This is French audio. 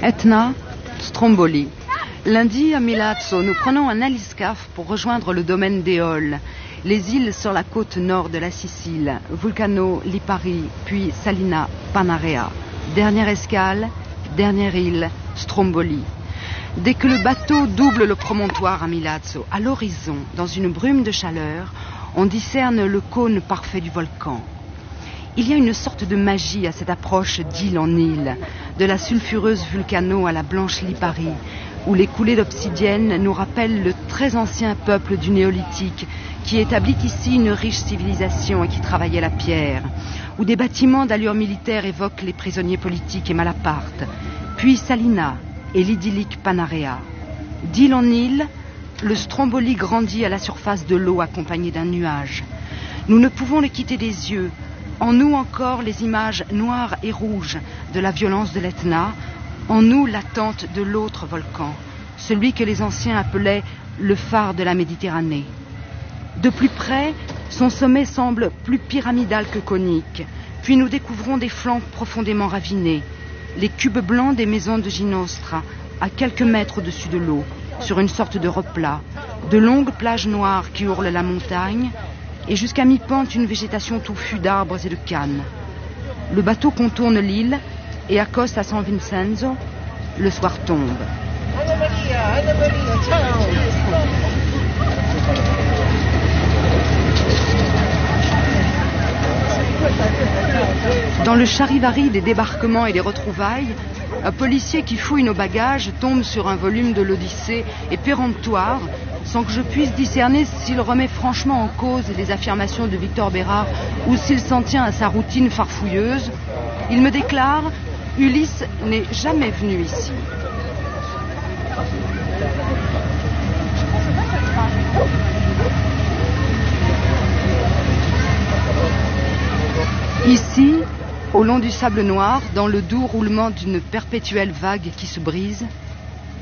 Etna, Stromboli. Lundi, à Milazzo, nous prenons un aliscaf pour rejoindre le domaine d'Éole, les îles sur la côte nord de la Sicile, Vulcano, Lipari, puis Salina, Panarea. Dernière escale, dernière île, Stromboli. Dès que le bateau double le promontoire à Milazzo, à l'horizon, dans une brume de chaleur, on discerne le cône parfait du volcan. Il y a une sorte de magie à cette approche d'île en île, de la sulfureuse Vulcano à la blanche Lipari, où les coulées d'obsidienne nous rappellent le très ancien peuple du néolithique qui établit ici une riche civilisation et qui travaillait la pierre, où des bâtiments d'allure militaire évoquent les prisonniers politiques et Malaparte, puis Salina et l'idyllique Panarea. D'île en île, le Stromboli grandit à la surface de l'eau accompagné d'un nuage. Nous ne pouvons le quitter des yeux. En nous encore les images noires et rouges de la violence de l'Etna, en nous l'attente de l'autre volcan, celui que les anciens appelaient le phare de la Méditerranée. De plus près, son sommet semble plus pyramidal que conique, puis nous découvrons des flancs profondément ravinés, les cubes blancs des maisons de Ginostra, à quelques mètres au-dessus de l'eau, sur une sorte de replat, de longues plages noires qui ourlent la montagne, et jusqu'à mi-pente une végétation touffue d'arbres et de cannes. Le bateau contourne l'île et accoste à San Vincenzo. Le soir tombe. Dans le charivari des débarquements et des retrouvailles, un policier qui fouille nos bagages tombe sur un volume de l'Odyssée et péremptoire, sans que je puisse discerner s'il remet franchement en cause les affirmations de Victor Bérard ou s'il s'en tient à sa routine farfouilleuse. Il me déclare « Ulysse n'est jamais venu ici ». Ici, au long du sable noir, dans le doux roulement d'une perpétuelle vague qui se brise,